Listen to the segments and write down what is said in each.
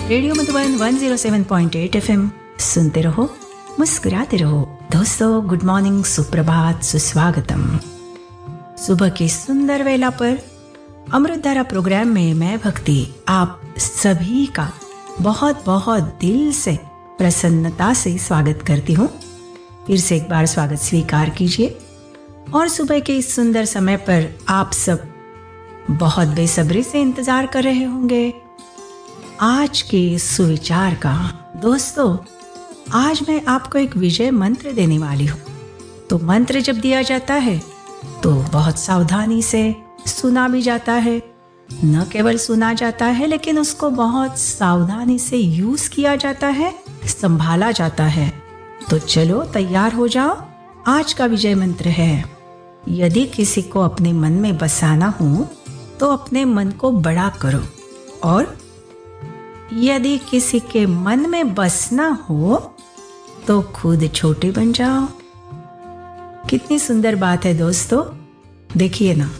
Radio Madhuban 107.8 FM सुनते रहो, मुस्कुराते रहो। दोस्तों, गुड मॉर्निंग, सुप्रभात, सुस्वागतम। सुबह की सुंदर वेला पर अमृतधारा प्रोग्राम में मैं भक्ति आप सभी का बहुत बहुत दिल से प्रसन्नता से स्वागत करती हूँ। फिर से एक बार स्वागत स्वीकार कीजिए। और सुबह के इस सुंदर समय पर आप सब बहुत बेसब्री से इंतजार कर रहे होंगे आज के सुविचार का। दोस्तों, आज मैं आपको एक विजय मंत्र देने वाली हूँ। तो मंत्र जब दिया जाता है तो बहुत सावधानी से सुना भी जाता है। न केवल सुना जाता है लेकिन उसको बहुत सावधानी से यूज किया जाता है, संभाला जाता है। तो चलो तैयार हो जाओ। आज का विजय मंत्र है, यदि किसी को अपने मन में बसाना हो तो अपने मन को बड़ा करो, और यदि किसी के मन में बसना हो तो खुद छोटे बन जाओ। कितनी सुंदर बात है दोस्तों। देखिए ना,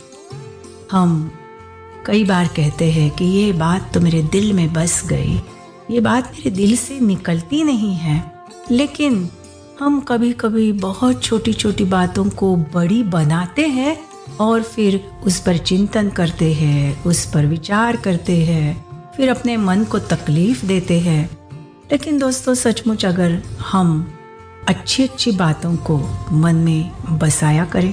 हम कई बार कहते हैं कि ये बात तो मेरे दिल में बस गई, ये बात मेरे दिल से निकलती नहीं है। लेकिन हम कभी कभी बहुत छोटी छोटी बातों को बड़ी बनाते हैं और फिर उस पर चिंतन करते हैं, उस पर विचार करते हैं, फिर अपने मन को तकलीफ देते हैं। लेकिन दोस्तों, सचमुच अगर हम अच्छी अच्छी बातों को मन में बसाया करें,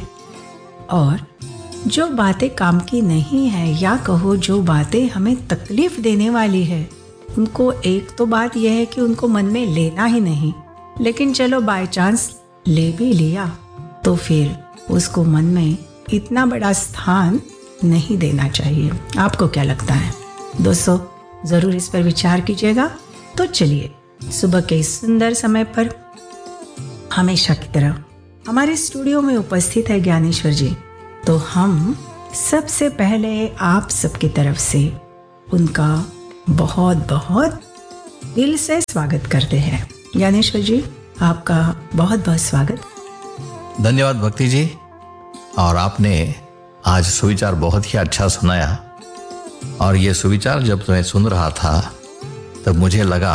और जो बातें काम की नहीं है, या कहो जो बातें हमें तकलीफ देने वाली है, उनको एक तो बात यह है कि उनको मन में लेना ही नहीं। लेकिन चलो बाय चांस ले भी लिया तो फिर उसको मन में इतना बड़ा स्थान नहीं देना चाहिए। आपको क्या लगता है दोस्तों? जरूर इस पर विचार कीजिएगा। तो चलिए, सुबह के इस सुंदर समय पर हमेशा की तरह हमारे स्टूडियो में उपस्थित है ज्ञानेश्वर जी। तो हम सबसे पहले आप सबकी तरफ से उनका बहुत बहुत दिल से स्वागत करते हैं। ज्ञानेश्वर जी, आपका बहुत बहुत स्वागत। धन्यवाद भक्ति जी। और आपने आज सुविचार बहुत ही अच्छा सुनाया। और ये सुविचार जब मैं सुन रहा था तब मुझे लगा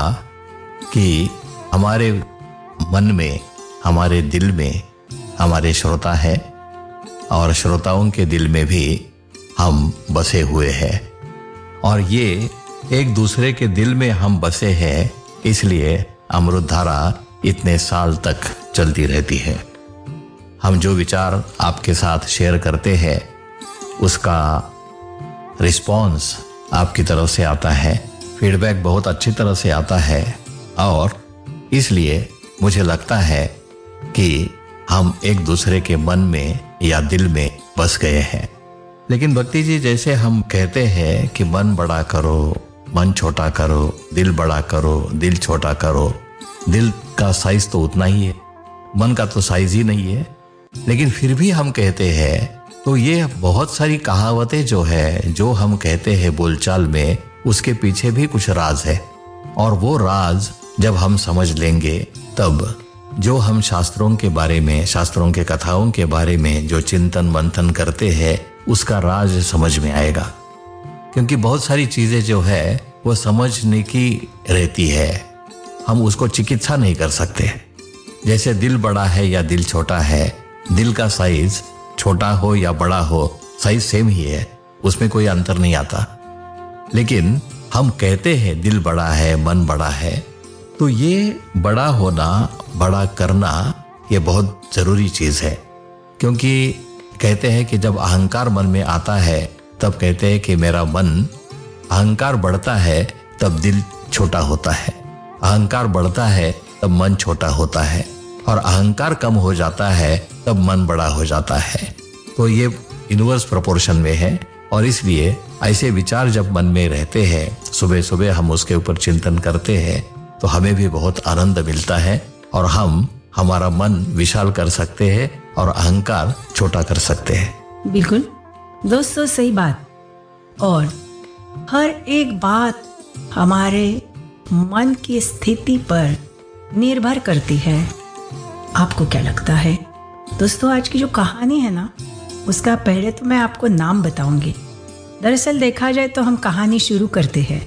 कि हमारे मन में, हमारे दिल में हमारे श्रोता है, और श्रोताओं के दिल में भी हम बसे हुए हैं। और ये एक दूसरे के दिल में हम बसे हैं, इसलिए अमृतधारा इतने साल तक चलती रहती है। हम जो विचार आपके साथ शेयर करते हैं उसका रिस्पॉन्स आपकी तरफ से आता है, फीडबैक बहुत अच्छी तरह से आता है, और इसलिए मुझे लगता है कि हम एक दूसरे के मन में या दिल में बस गए हैं। लेकिन भक्ति जी, जैसे हम कहते हैं कि मन बड़ा करो, मन छोटा करो, दिल बड़ा करो, दिल छोटा करो, दिल का साइज तो उतना ही है, मन का तो साइज ही नहीं है। लेकिन फिर भी हम कहते हैं, तो ये बहुत सारी कहावतें जो है, जो हम कहते हैं बोलचाल में, उसके पीछे भी कुछ राज है। और वो राज जब हम समझ लेंगे तब जो हम शास्त्रों के बारे में, शास्त्रों के कथाओं के बारे में जो चिंतन मंथन करते हैं, उसका राज समझ में आएगा। क्योंकि बहुत सारी चीजें जो है वो समझने की रहती है, हम उसको चिकित्सा नहीं कर सकते। जैसे दिल बड़ा है या दिल छोटा है, दिल का साइज छोटा हो या बड़ा हो, साइज सेम ही है, उसमें कोई अंतर नहीं आता। लेकिन हम कहते हैं दिल बड़ा है, मन बड़ा है, तो ये बड़ा होना, बड़ा करना, ये बहुत जरूरी चीज है। क्योंकि कहते हैं कि जब अहंकार मन में आता है तब कहते हैं कि मेरा मन, अहंकार बढ़ता है तब दिल छोटा होता है, अहंकार बढ़ता है तब मन छोटा होता है, और अहंकार कम हो जाता है तब मन बड़ा हो जाता है। तो ये इनवर्स प्रोपोर्शन में है। और इसलिए ऐसे विचार जब मन में रहते हैं, सुबह सुबह हम उसके ऊपर चिंतन करते हैं, तो हमें भी बहुत आनंद मिलता है, और हम हमारा मन विशाल कर सकते हैं और अहंकार छोटा कर सकते हैं। बिल्कुल दोस्तों, सही बात। और हर एक बात हमारे मन की स्थिति पर निर्भर करती है। आपको क्या लगता है दोस्तों? आज की जो कहानी है ना, उसका पहले तो मैं आपको नाम बताऊंगी। दरअसल देखा जाए तो हम कहानी शुरू करते हैं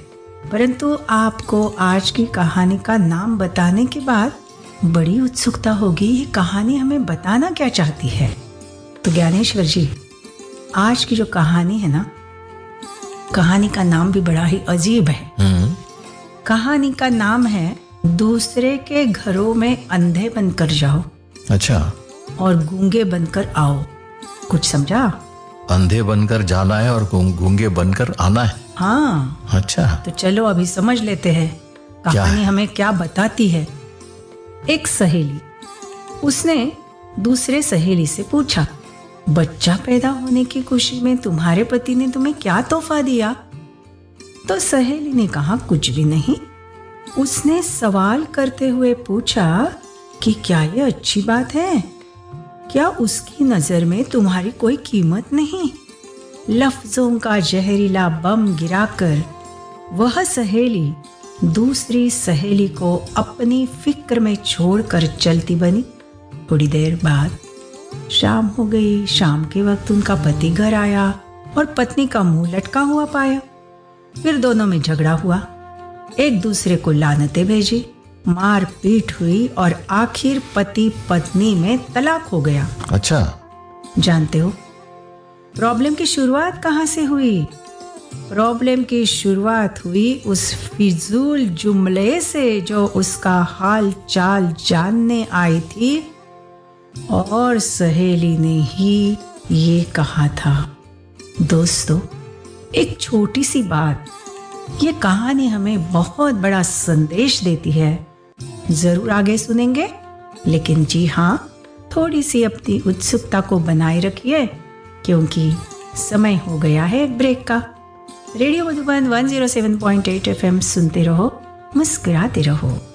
परंतु आपको आज की कहानी का नाम बताने के बाद बड़ी उत्सुकता होगी ये कहानी हमें बताना क्या चाहती है। तो ज्ञानेश्वर जी, आज की जो कहानी है ना, कहानी का नाम भी बड़ा ही अजीब है। कहानी का नाम है दूसरे के घरों में अंधे बनकर जाओ, अच्छा, और गूंगे बनकर आओ। कुछ समझा? अंधे बनकर जाना है और गूंगे बनकर आना है। हाँ, अच्छा, तो चलो अभी समझ लेते हैं कहानी हमें क्या बताती है। एक सहेली, उसने दूसरे सहेली से पूछा, बच्चा पैदा होने की खुशी में तुम्हारे पति ने तुम्हें क्या तोहफा दिया? तो सहेली ने कहा, कुछ भी नहीं। उसने सवाल करते हुए पूछा कि क्या ये अच्छी बात है? क्या उसकी नजर में तुम्हारी कोई कीमत नहीं? लफ्जों का जहरीला बम गिराकर वह सहेली दूसरी सहेली को अपनी फिक्र में छोड़कर चलती बनी। थोड़ी देर बाद शाम हो गई। शाम के वक्त उनका पति घर आया और पत्नी का मुंह लटका हुआ पाया। फिर दोनों में झगड़ा हुआ, एक दूसरे को लानतें भेजी, मार पीट हुई और आखिर पति पत्नी में तलाक हो गया। अच्छा, जानते हो प्रॉब्लम की शुरुआत कहाँ से हुई? प्रॉब्लम की शुरुआत हुई उस फिजूल जुमले से जो उसका हाल चाल जानने आई थी, और सहेली ने ही ये कहा था। दोस्तों, एक छोटी सी बात, ये कहानी हमें बहुत बड़ा संदेश देती है। जरूर आगे सुनेंगे, लेकिन जी हाँ, थोड़ी सी अपनी उत्सुकता को बनाए रखिए क्योंकि समय हो गया है एक ब्रेक का। रेडियो मधुबन 107.8 FM सुनते रहो, मुस्कुराते रहो।